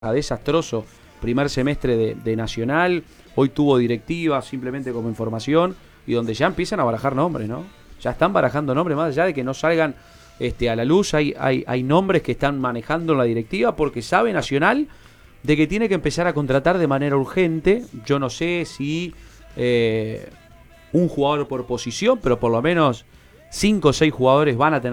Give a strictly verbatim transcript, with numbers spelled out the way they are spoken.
desastroso primer semestre de, de Nacional, hoy tuvo directiva simplemente como información, y donde ya empiezan a barajar nombres, ¿no? Ya están barajando nombres, más allá de que no salgan este, a la luz, hay, hay, hay nombres que están manejando la directiva porque sabe Nacional de que tiene que empezar a contratar de manera urgente. Yo no sé si eh, un jugador por posición, pero por lo menos cinco o seis jugadores van a tener